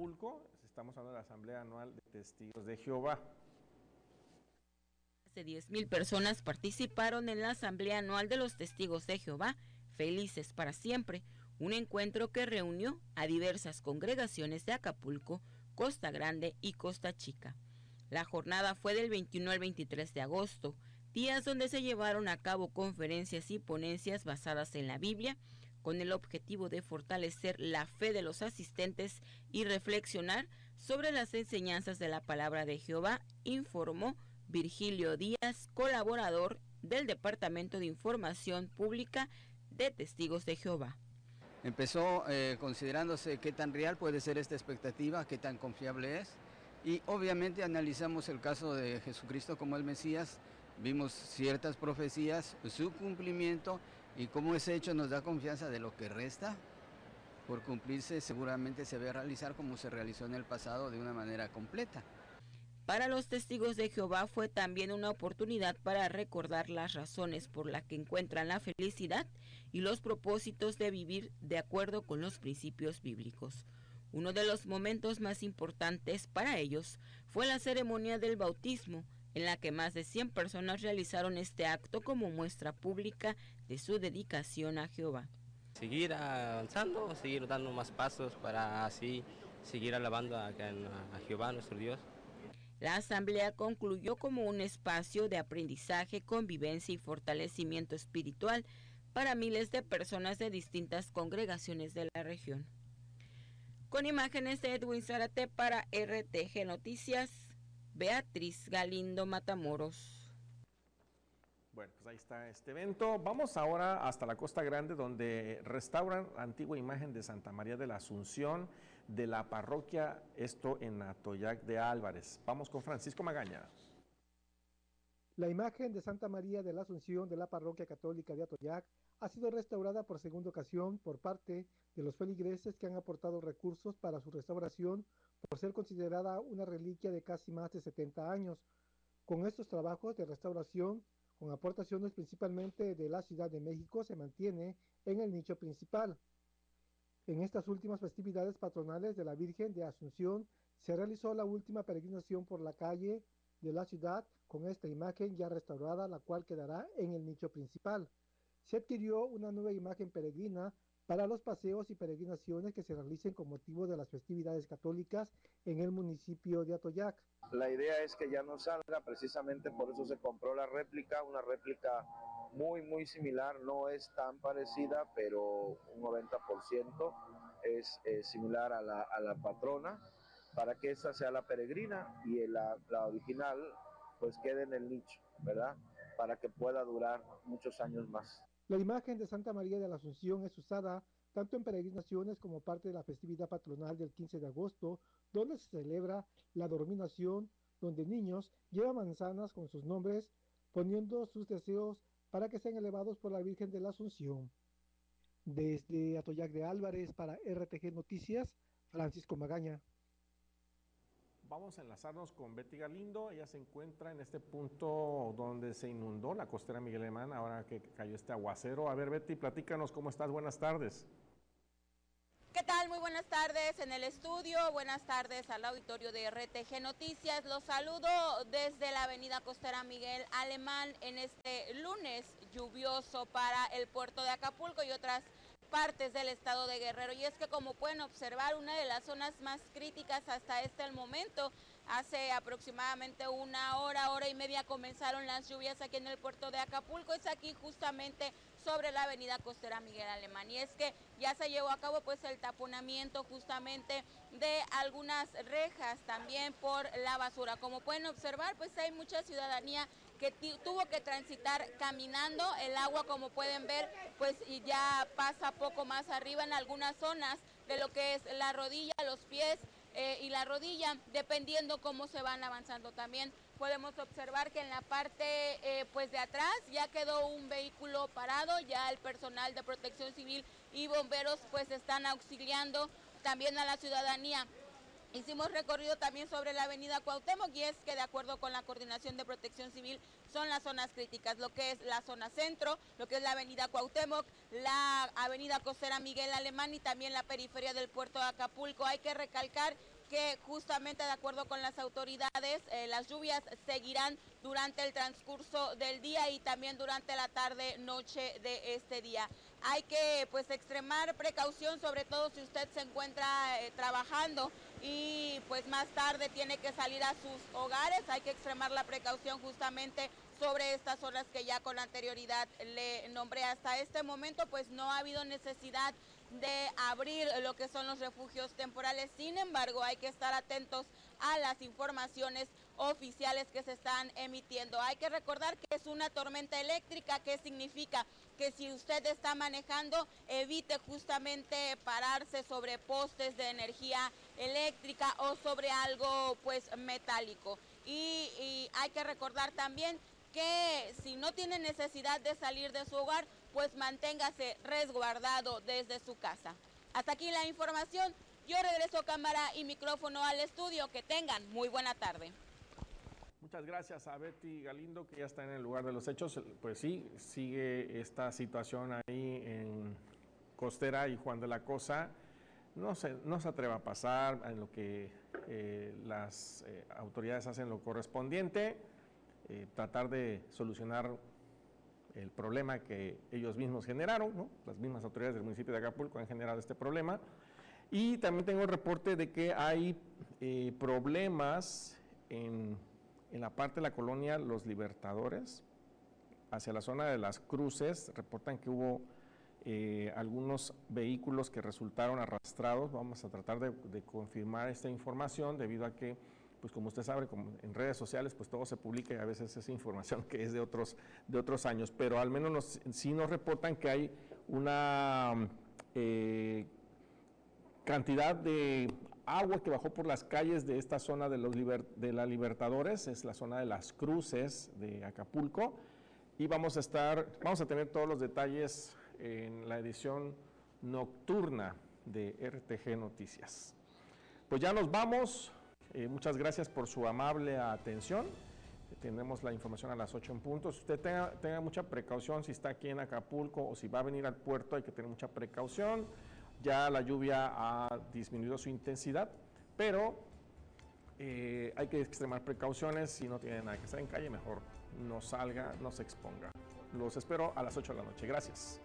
Acapulco. Estamos hablando de la Asamblea Anual de Testigos de Jehová. Más de 10,000 personas participaron en la Asamblea Anual de los Testigos de Jehová, Felices para Siempre, un encuentro que reunió a diversas congregaciones de Acapulco, Costa Grande y Costa Chica. La jornada fue del 21 al 23 de agosto, días donde se llevaron a cabo conferencias y ponencias basadas en la Biblia, con el objetivo de fortalecer la fe de los asistentes y reflexionar sobre las enseñanzas de la palabra de Jehová, informó Virgilio Díaz, colaborador del Departamento de Información Pública de Testigos de Jehová. Empezó considerándose qué tan real puede ser esta expectativa, qué tan confiable es, y obviamente analizamos el caso de Jesucristo como el Mesías, vimos ciertas profecías, su cumplimiento y cómo ese hecho nos da confianza de lo que resta por cumplirse, seguramente se va a realizar como se realizó en el pasado de una manera completa. Para los Testigos de Jehová fue también una oportunidad para recordar las razones por las que encuentran la felicidad y los propósitos de vivir de acuerdo con los principios bíblicos. Uno de los momentos más importantes para ellos fue la ceremonia del bautismo, en la que más de 100 personas realizaron este acto como muestra pública de su dedicación a Jehová. Seguir avanzando, seguir dando más pasos para así seguir alabando a Jehová, nuestro Dios. La asamblea concluyó como un espacio de aprendizaje, convivencia y fortalecimiento espiritual para miles de personas de distintas congregaciones de la región. Con imágenes de Edwin Zárate para RTG Noticias, Beatriz Galindo Matamoros. Bueno, pues ahí está este evento. Vamos ahora hasta la Costa Grande, donde restauran la antigua imagen de Santa María de la Asunción de la parroquia, esto en Atoyac de Álvarez. Vamos con Francisco Magaña. La imagen de Santa María de la Asunción de la parroquia católica de Atoyac ha sido restaurada por segunda ocasión por parte de los feligreses que han aportado recursos para su restauración por ser considerada una reliquia de casi más de 70 años. Con estos trabajos de restauración, con aportaciones principalmente de la Ciudad de México, se mantiene en el nicho principal. En estas últimas festividades patronales de la Virgen de Asunción se realizó la última peregrinación por la calle de la ciudad con esta imagen ya restaurada, la cual quedará en el nicho principal. Se adquirió una nueva imagen peregrina para los paseos y peregrinaciones que se realicen con motivo de las festividades católicas en el municipio de Atoyac. La idea es que ya no salga, precisamente por eso se compró la réplica, una réplica muy similar, no es tan parecida, pero un 90% es similar a la patrona, para que esa sea la peregrina y la original pues quede en el nicho, ¿verdad? Para que pueda durar muchos años más. La imagen de Santa María de la Asunción es usada tanto en peregrinaciones como parte de la festividad patronal del 15 de agosto, donde se celebra la Dorminación, donde niños llevan manzanas con sus nombres, poniendo sus deseos para que sean elevados por la Virgen de la Asunción. Desde Atoyac de Álvarez para RTG Noticias, Francisco Magaña. Vamos a enlazarnos con Betty Galindo. Ella se encuentra en este punto donde se inundó la costera Miguel Alemán, ahora que cayó este aguacero. A ver, Betty, platícanos, ¿cómo estás? Buenas tardes. ¿Qué tal? Muy buenas tardes en el estudio, buenas tardes al auditorio de RTG Noticias. Los saludo desde la avenida costera Miguel Alemán en este lunes lluvioso para el puerto de Acapulco y otras partes del estado de Guerrero. Y es que, como pueden observar, una de las zonas más críticas hasta el momento, hace aproximadamente una hora y media comenzaron las lluvias aquí en el puerto de Acapulco, es aquí justamente sobre la avenida costera Miguel Alemán, y es que ya se llevó a cabo pues el taponamiento justamente de algunas rejas también por la basura. Como pueden observar, pues hay mucha ciudadanía que tuvo que transitar caminando. El agua, como pueden ver, pues ya pasa poco más arriba en algunas zonas de lo que es la rodilla, los pies y la rodilla, dependiendo cómo se van avanzando. También podemos observar que en la parte pues de atrás ya quedó un vehículo parado, ya el personal de Protección Civil y bomberos pues están auxiliando también a la ciudadanía. Hicimos recorrido también sobre la avenida Cuauhtémoc, y es que, de acuerdo con la Coordinación de Protección Civil, son las zonas críticas, lo que es la zona centro, lo que es la avenida Cuauhtémoc, la avenida costera Miguel Alemán y también la periferia del puerto de Acapulco. Hay que recalcar que justamente de acuerdo con las autoridades, las lluvias seguirán durante el transcurso del día y también durante la tarde-noche de este día. Hay que pues extremar precaución, sobre todo si usted se encuentra trabajando y pues más tarde tiene que salir a sus hogares. Hay que extremar la precaución justamente sobre estas zonas que ya con anterioridad le nombré. Hasta este momento pues no ha habido necesidad de abrir lo que son los refugios temporales. Sin embargo, hay que estar atentos a las informaciones oficiales que se están emitiendo. Hay que recordar que es una tormenta eléctrica, que significa que si usted está manejando, evite justamente pararse sobre postes de energía eléctrica o sobre algo pues metálico. Y hay que recordar también que si no tiene necesidad de salir de su hogar, pues manténgase resguardado desde su casa. Hasta aquí la información. Yo regreso cámara y micrófono al estudio. Que tengan muy buena tarde. Muchas gracias a Betty Galindo, que ya está en el lugar de los hechos. Pues sí, sigue esta situación ahí en Costera y Juan de la Cosa. No se atreva a pasar en lo que las autoridades hacen lo correspondiente, tratar de solucionar el problema que ellos mismos generaron, ¿no? Las mismas autoridades del municipio de Acapulco han generado este problema. Y también tengo el reporte de que hay problemas en la parte de la colonia Los Libertadores, hacia la zona de Las Cruces. Reportan que hubo algunos vehículos que resultaron arrastrados. Vamos a tratar de confirmar esta información, debido a que, pues como usted sabe, como en redes sociales, pues todo se publica y a veces es información que es de otros años, pero al menos sí nos reportan que hay una cantidad de agua que bajó por las calles de esta zona de la Libertadores, es la zona de Las Cruces de Acapulco, y vamos a tener todos los detalles en la edición nocturna de RTG Noticias. Pues ya nos vamos. Muchas gracias por su amable atención. Tendremos la información a las 8 en punto. Si usted tenga mucha precaución, si está aquí en Acapulco o si va a venir al puerto, hay que tener mucha precaución. Ya la lluvia ha disminuido su intensidad, pero hay que extremar precauciones. Si no tiene nada que hacer en calle, mejor no salga, no se exponga. Los espero a las 8 de la noche. Gracias.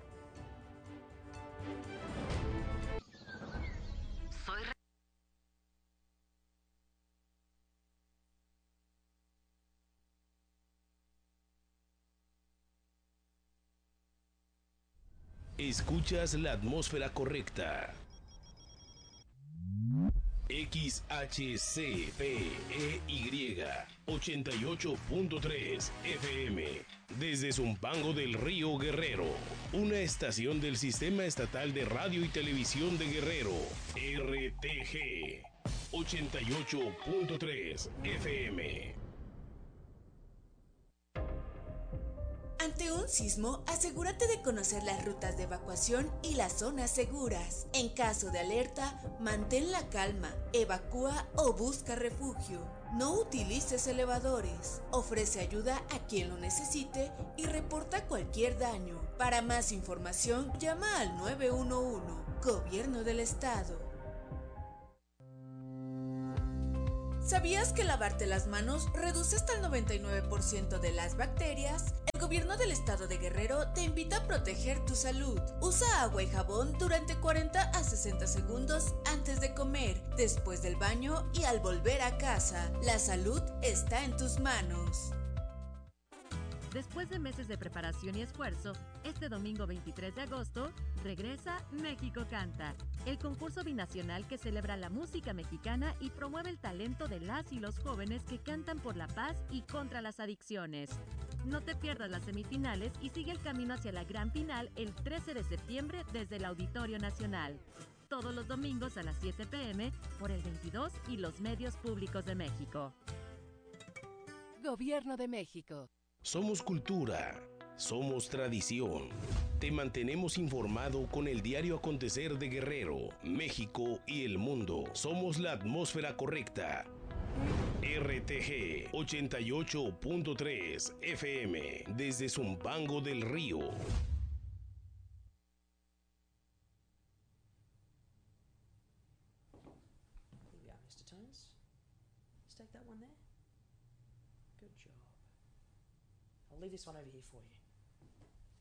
Escuchas la atmósfera correcta. XHCPEY 88.3 FM. Desde Zumpango del Río Guerrero. Una estación del Sistema Estatal de Radio y Televisión de Guerrero. RTG 88.3 FM. Ante un sismo, asegúrate de conocer las rutas de evacuación y las zonas seguras. En caso de alerta, mantén la calma, evacúa o busca refugio. No utilices elevadores. Ofrece ayuda a quien lo necesite y reporta cualquier daño. Para más información, llama al 911, Gobierno del Estado. ¿Sabías que lavarte las manos reduce hasta el 99% de las bacterias? El Gobierno del Estado de Guerrero te invita a proteger tu salud. Usa agua y jabón durante 40 a 60 segundos antes de comer, después del baño y al volver a casa. La salud está en tus manos. Después de meses de preparación y esfuerzo, este domingo 23 de agosto, regresa México Canta, el concurso binacional que celebra la música mexicana y promueve el talento de las y los jóvenes que cantan por la paz y contra las adicciones. No te pierdas las semifinales y sigue el camino hacia la gran final el 13 de septiembre desde el Auditorio Nacional. Todos los domingos a las 7 p.m. por el 22 y los medios públicos de México. Gobierno de México. Somos cultura, somos tradición. Te mantenemos informado con el diario acontecer de Guerrero, México y el mundo. Somos la atmósfera correcta. RTG 88.3 FM desde Zumpango del Río. Stick that one there. Good job. I'll leave this one over here for you.